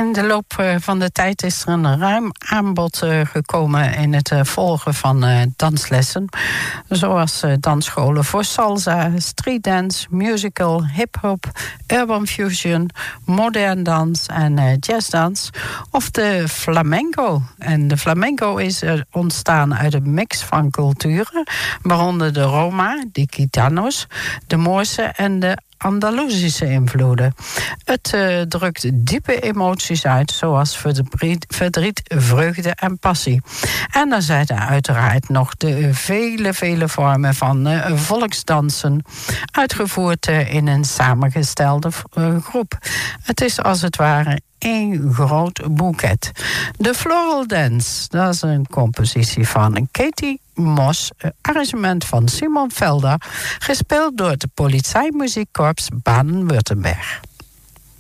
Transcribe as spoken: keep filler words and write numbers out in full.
In de loop van de tijd is er een ruim aanbod gekomen in het volgen van danslessen. Zoals dansscholen voor salsa, streetdance, musical, hip-hop, urban fusion, modern dans en jazzdans. Of de flamenco. En de flamenco is ontstaan uit een mix van culturen, waaronder de Roma, de Gitanos, de Moorse en de Andalusische invloeden. Het uh, drukt diepe emoties uit, zoals verdriet, verdriet, vreugde en passie. En dan zijn er uiteraard nog de vele, vele vormen van uh, volksdansen, uitgevoerd uh, in een samengestelde uh, groep. Het is als het ware één groot boeket. De Floral Dance, dat is een compositie van Katie Moss, arrangement van Simon Felder, gespeeld door het Polizeimuziekkorps Baden-Württemberg.